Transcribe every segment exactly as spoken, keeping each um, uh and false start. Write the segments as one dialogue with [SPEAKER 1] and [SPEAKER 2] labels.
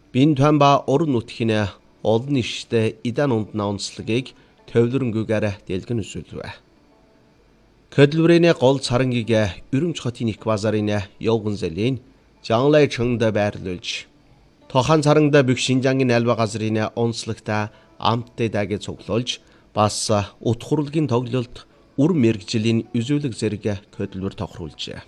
[SPEAKER 1] Бинтуан ба уран нутгинэ олон иштэй идан ундна онцлогийг төвлөрөнгүүгээр дэлгэн үзүүлвэ. Хөдөлмөрийн гол царангийг Өрөмж хотын их базарын явган зэлийн Жанлай чонгод байрлуулж тохан царангда бүх Шинжаангийн альва газрын онцлогтой амттай дагийг цуглуулж бас утхурлгийн тоглолт үр мэрэгжлийн үзүүлэг зэрэг хөдөлмөр тохируулжээ.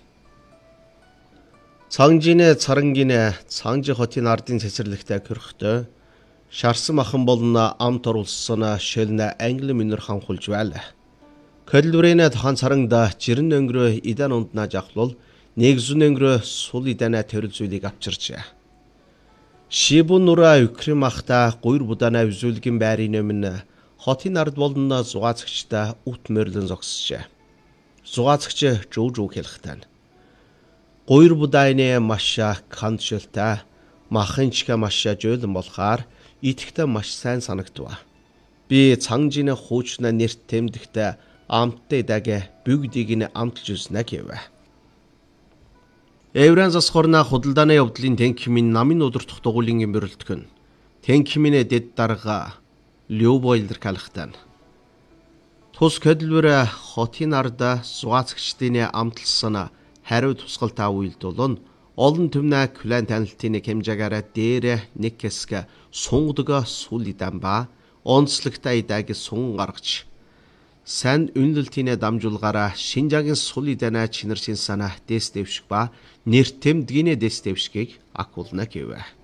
[SPEAKER 1] Цангжийн царангийн Цангжи хотын ардын цэцэрлэгтэй көрөхтөө шарсан махан болон амт оруулсан шилнэ англи минер ханхулж байла. Хөдөлмөрийн тохан царангда жирэн өнгөрөө идан ундна жахлал нэгзүн өнгөрөө сул идана төрөл зүйлийг авчирчээ. Шибун нура Украимахта гуйр будана үзүүлгийн байрын өмнө хотын ард болон зугаацагчтай ут мөрлөн зогсжээ. Зугаацагч жуу жуу хэлэхтэн. Гуйр будайны маша кандшилтай махынчка маша жөөлөн болохоор итгэхдээ маш сайн санагдав. Би Цангжийн хуучна нэрт тэмдэгтэй амттай дагэ бүгдийг нь амталж үзнэ гэв. Эврэн засхорна худалдааны явдлын тэнхимийн намын удирдах дугуулын имбэрлэлтгэн тэнхимийн дэд дарга Любойлдер калхтан. Тус хөдөлмөр хотын арда зугаацагчдын амталсан хариу тусгалтай үйлдэлэн олон түмнэ клан танилтын хэмжээгээр дээр нэг хэсэг сунгадаг сул идан ба онцлогтой идаг сун гаргаж сан үнэлтийн дамжуулгаараа Шинжаагийн сул идана чинэрчин санаа дэс дэвших ба нэр тэмдгийн дэс дэвшгийг акулна гэв.